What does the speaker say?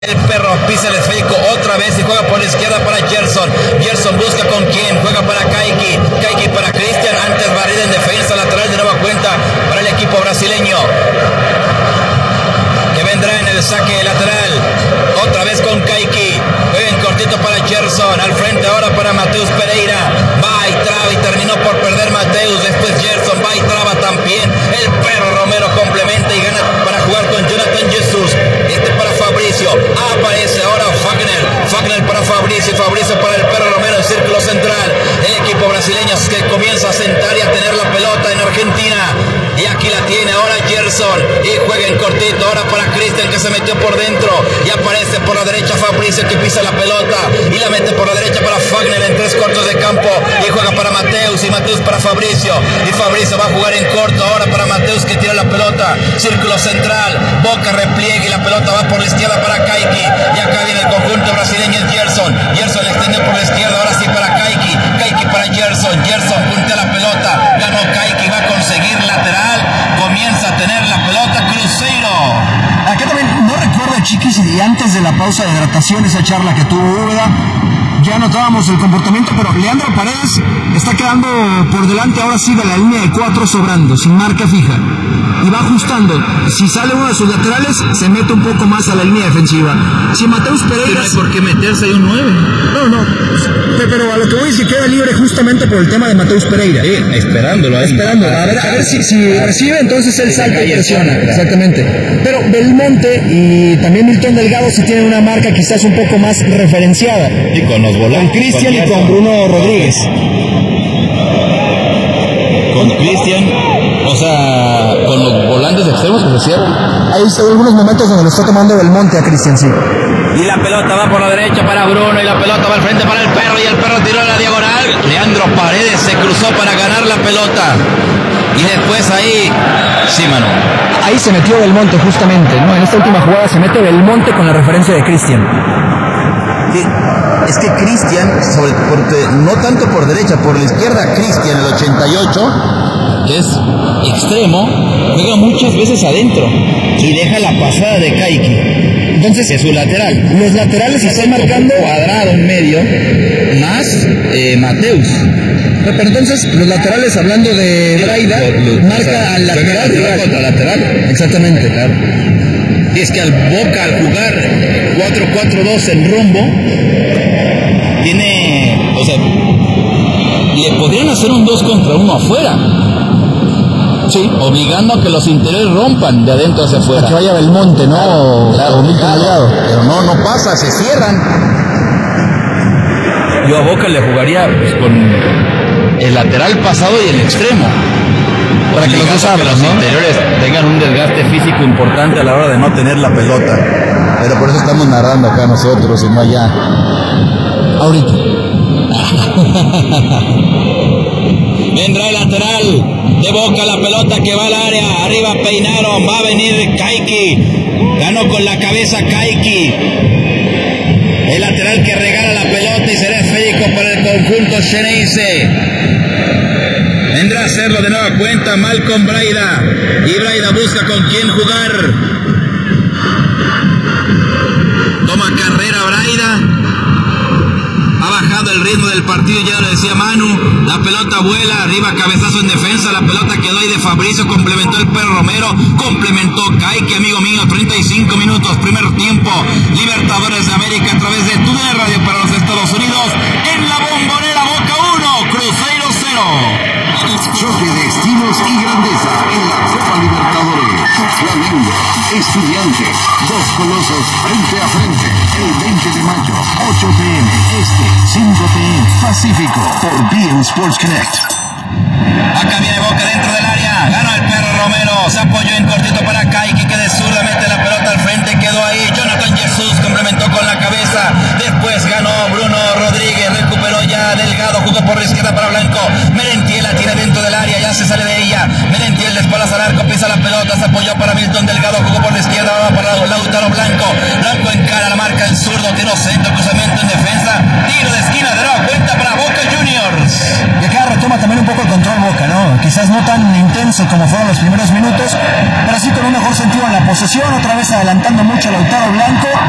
El perro pisa el esférico otra vez y juega por la izquierda para Gerson. Gerson busca con quién, juega para Kayki. Kayki para Christian, antes barrida en defensa lateral de nueva cuenta para el equipo brasileño, que vendrá en el saque lateral. Otra vez con Kayki, juega en cortito para Gerson, al frente ahora para Mateus Pereira. Va y traba y terminó por perder Mateus. Después Gerson va y traba también. El perro Romero complementa y gana para jugar con Jonathan Jesus. Para Fabricio, aparece ahora Fagner para Fabricio para el perro Romero en círculo central. El equipo brasileño que comienza a sentar y a tener la pelota en Argentina, y aquí la tiene ahora Gerson y juega en cortito ahora para Christian, que se metió por dentro, y aparece por la derecha Fabricio, que pisa la pelota y la mete por la derecha para Fagner en tres cortos de campo, y juega para Mateus, y Mateus para Fabricio, y Fabricio va a jugar en corto ahora para Mateus, que tira la pelota, círculo central, Boca repliegue y la pelota va por la izquierda para Kayki, y acá viene el conjunto brasileño Gerson le extendió por la izquierda, ahora sí para Kayki para Gerson puntea la pelota, ganó Kayki, va a conseguir lateral, comienza a tener la pelota Cruzeiro. Acá también, no recuerdo, Chiquis, y antes de la pausa de hidratación, esa charla que tuvo Úbeda, ya notábamos el comportamiento, pero Leandro Paredes está quedando por delante ahora sí de la línea de 4 sobrando, sin marca fija, y va ajustando. Si sale uno de sus laterales, se mete un poco más a la línea defensiva. Si Mateus Pereira... No hay por qué meterse ahí un 9. No, pero a lo que voy es que queda libre justamente por el tema de Mateus Pereira. Sí, esperándolo ahí. A ver si recibe, entonces él salta y presiona. Exactamente. Pero Belmonte y también Milton Delgado sí tienen una marca quizás un poco más referenciada. Y con los volantes. Con Christian y con Bruno Rodríguez. Con Christian, o sea, con los volantes extremos que se cierran. Ahí se ven algunos momentos donde lo está tomando Belmonte a Christian, sí. Y la pelota va por la derecha para Bruno, y la pelota va al frente para el perro, y el perro tiró a la diagonal. Leandro Paredes se cruzó para ganar la pelota. Y después ahí, sí, mano. Ahí se metió Belmonte justamente, ¿no? En esta última jugada se mete Belmonte con la referencia de Christian. Sí, es que Christian, no tanto por derecha, por la izquierda, Christian, el 88, que es extremo, juega muchas veces adentro y deja la pasada de Kayki. Entonces es su lateral. Los laterales están marcando cuadrado en medio, más Mateus. Pero entonces los laterales, hablando de Braida, marca al lateral contra lateral. Exactamente, claro. Y es que al Boca, al jugar 4-4-2 en rombo, tiene, o sea, le podrían hacer un 2 contra 1 afuera. Sí, obligando a que los interiores rompan de adentro hacia afuera. A que vaya Belmonte, ¿no? Claro, o Milton Delgado. Pero no pasa, se cierran. Yo a Boca le jugaría pues, con el lateral pasado y el extremo, para que los interiores tengan un desgaste físico importante a la hora de no tener la pelota. Pero por eso estamos narrando acá nosotros y no allá. Ahorita. Vendrá el lateral de Boca, la pelota que va al área, arriba peinaron, va a venir Kayki, ganó con la cabeza Kayki, el lateral que regala la pelota y será esférico para el conjunto xeneize. Vendrá a hacerlo de nueva cuenta Malcolm Braida, y Braida busca con quién jugar. Toma carrera Braida. Ha bajado el ritmo del partido, ya lo decía Manu. La pelota vuela, arriba cabezazo en defensa. La pelota quedó ahí de Fabricio, complementó el perro Romero, complementó Kayki, amigo mío. 35 minutos, primer tiempo. Libertadores de América a través de TUDN Radio para los Estados Unidos. En la Bombonera, Boca 1, Cruzeiro 0. Choque de estilos y grandeza en la Copa Libertadores. Flamengo, Estudiantes, dos colosos frente a frente. El 20 de mayo, 8 p.m. Este, 5 p.m. Pacífico, por BN Sports Connect. Acá viene Boca dentro del área, ganó el perro Romero, se apoyó en cortito para Kayki, que de zurda mete la pelota al frente, quedó ahí. Jonathan Jesus complementó con la cabeza, después ganó Bruno Rodríguez, recuperó ya Delgado, jugó por la izquierda para Blanco. Merentiel la tira dentro del área, ya se sale de ella. Merentiel de espaldas al arco, pisa la pelota, se apoyó para Milton Delgado, jugó por la izquierda, va para Lautaro Blanco. Blanco encara la marca, el zurdo, tiro centro, cruzamiento en defensa, tiro de esquina, de nueva cuenta para Boca Juniors. Y acá retoma también un poco el control Boca, ¿no? Quizás no tan intenso como fueron los primeros minutos, pero sí con un mejor sentido en la posesión, otra vez adelantando mucho a Lautaro Blanco.